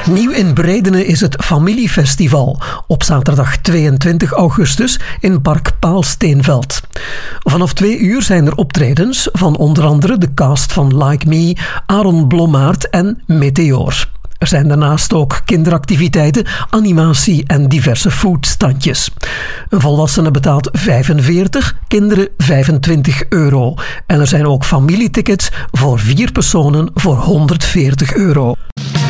Nieuw in Breidene is het Familiefestival op zaterdag 22 augustus in Park Paalsteenveld. Vanaf 2 uur zijn er optredens van onder andere de cast van Like Me, Aaron Blommaert en Meteor. Er zijn daarnaast ook kinderactiviteiten, animatie en diverse foodstandjes. Een volwassene betaalt 45, kinderen €25. En er zijn ook familietickets voor 4 personen voor €140.